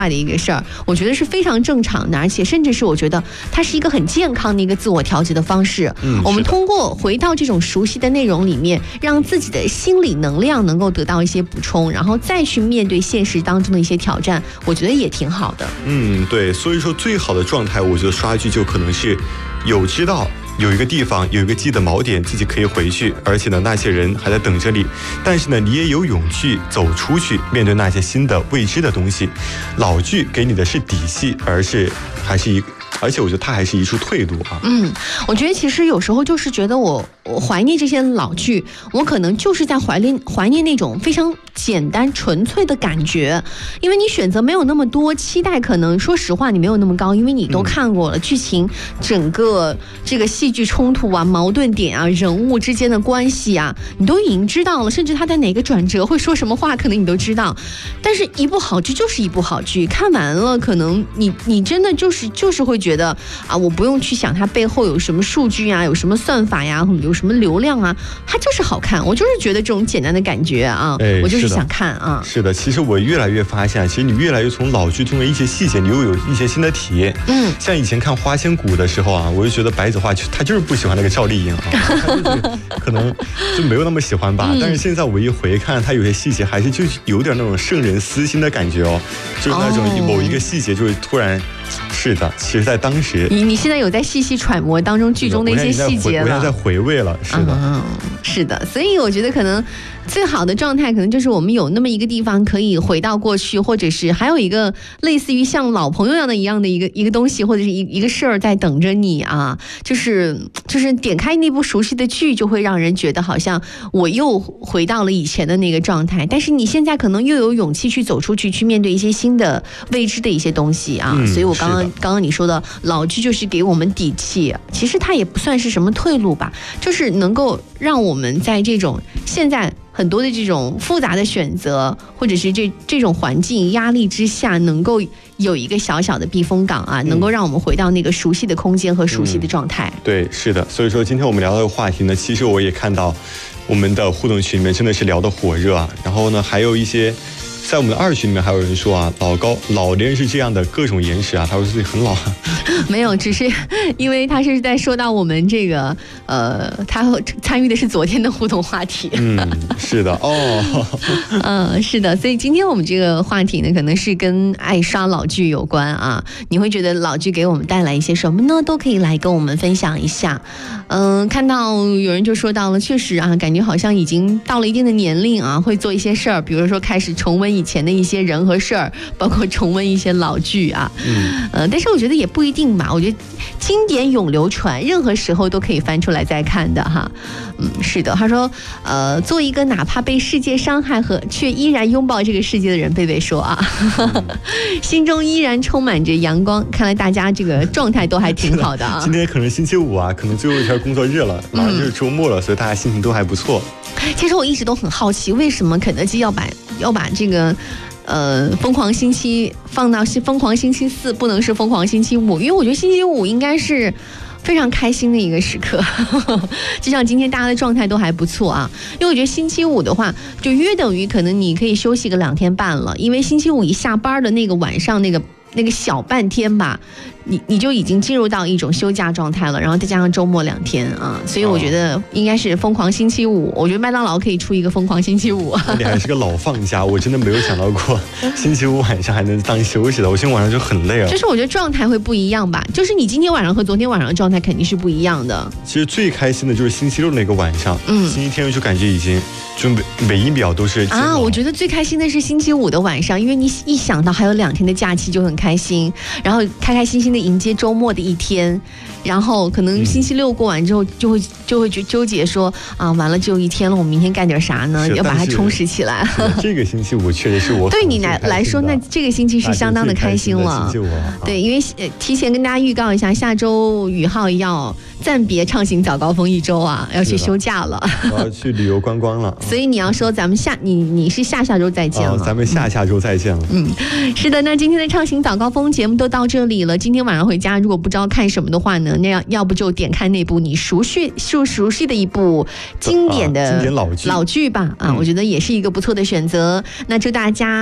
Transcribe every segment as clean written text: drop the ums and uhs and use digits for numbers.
的一个事儿，我觉得是非常正常的，而且甚至是我觉得它是一个很健康的一个自我调节的方式。我们通过回到这种熟悉的内容里面，让自己的心理能量能够得到一些补充，然后再去面对现实当中的一些挑战，我觉得也挺好的。 对，所以说最好的状态，我觉得刷剧就可能是有知道有一个地方有一个记的锚点，自己可以回去，而且呢那些人还在等着你，但是呢你也有勇气走出去，面对那些新的未知的东西。老剧给你的是底气，而且我觉得它还是一处退路啊。 我觉得其实有时候就是觉得我怀念这些老剧，我可能就是在怀念那种非常简单纯粹的感觉，因为你选择没有那么多，期待可能说实话你没有那么高，因为你都看过了剧情，整个这个戏剧冲突啊、矛盾点啊、人物之间的关系啊，你都已经知道了，甚至他在哪个转折会说什么话，可能你都知道。但是一部好剧就是一部好剧，看完了可能你真的就是会觉得啊，我不用去想它背后有什么数据啊，有什么算法呀，有什么流量啊，它就是好看。我就是觉得这种简单的感觉啊，我就是想看啊。 是的，其实我越来越发现，其实你越来越从老剧中的一些细节，你又有一些新的体验。像以前看《花千骨》的时候啊，我就觉得白子画他就是不喜欢那个赵丽颖啊，他就是可能就没有那么喜欢吧。但是现在我一回看，他有些细节还是就有点那种圣人私心的感觉哦，就是那种某一个细节就是突然。是的，其实在当时你现在有在细细揣摩当中剧中的一些细节了， 我现在在回味了。是的， 是的，所以我觉得可能最好的状态可能就是我们有那么一个地方可以回到过去，或者是还有一个类似于像老朋友一样的一个东西，或者是一个事儿在等着你啊，就是点开那部熟悉的剧，就会让人觉得好像我又回到了以前的那个状态，但是你现在可能又有勇气去走出去，去面对一些新的未知的一些东西啊。所以我刚刚你说的老剧就是给我们底气，其实它也不算是什么退路吧，就是能够让我们在这种现在很多的这种复杂的选择，或者是这种环境压力之下，能够有一个小小的避风港啊，能够让我们回到那个熟悉的空间和熟悉的状态。 对，是的。所以说今天我们聊的话题呢，其实我也看到我们的互动群里面真的是聊得火热啊。然后呢，还有一些在我们的2群里面还有人说啊，老年人是这样的各种延时啊，他说自己很老。 没有，只是因为他是在说到我们这个他参与的是昨天的互动话题。 是的哦。 是的，所以今天我们这个话题呢，可能是跟爱刷老剧有关啊。你会觉得老剧给我们带来一些什么呢？都可以来跟我们分享一下。看到有人就说到了，确实啊，感觉好像已经到了一定的年龄啊，会做一些事儿，比如说开始重温以前的一些人和事儿，包括重温一些老剧啊。但是我觉得也不一定吧，我觉得经典永流传，任何时候都可以翻出来再看的哈。是的，他说做一个哪怕被世界伤害却依然拥抱这个世界的人，贝贝说啊，心中依然充满着阳光。看来大家这个状态都还挺好的啊。 今天可能星期五啊，可能最后一天工作日了，马上就是周末了，所以大家心情都还不错。 其实我一直都很好奇，为什么肯德基要把这个疯狂星期放到疯狂星期4，不能是疯狂星期5？因为我觉得星期5应该是非常开心的一个时刻。就像今天大家的状态都还不错啊，因为我觉得星期5的话就约等于可能你可以休息个2天半了，因为星期5一下班的那个晚上那个小半天吧，你就已经进入到一种休假状态了，然后再加上周末2天啊，所以我觉得应该是疯狂星期5。我觉得麦当劳可以出一个疯狂星期5。 你还是个老放假，我真的没有想到过星期5晚上还能当休息的。我今天晚上就很累了。 就是我觉得状态会不一样吧，就是你今天晚上和昨天晚上的状态肯定是不一样的。 其实最开心的就是星期6那个晚上，星期天就感觉已经就每一秒都是啊。我觉得最开心的是星期5的晚上，因为你一想到还有2天的假期就很开心，然后开开心心的迎接周末的一天，然后可能星期6过完之后就会纠结说啊，完了就1天了，我明天干点啥呢？要把它充实起来。 这个星期5确实是我对你来说，那这个星期是相当的开心了。对，因为提前跟大家预告一下，下周宇浩要暂别畅行早高峰1周啊，要去休假了， 我要去旅游观光了。 所以你要说咱们你是下周再见了， 咱们下周再见了。 是的，那今天的畅行早高峰节目都到这里了。今天晚上回家，如果不知道看什么的话呢，那要不就点开那部你熟悉的一部经典的老剧吧啊，我觉得也是一个不错的选择。那祝大家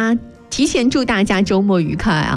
提前祝大家周末愉快啊！